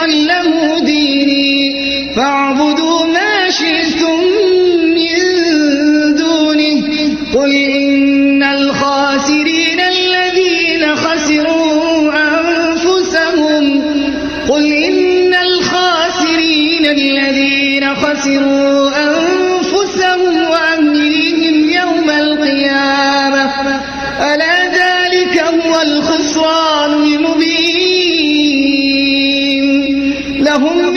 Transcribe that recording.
له ديني فاعبدوا ما شئتم من دونه قل إن الخاسرين الذين خسروا أنفسهم وأهليهم يوم القيامة ألا ذلك هو الخسران المبين لهم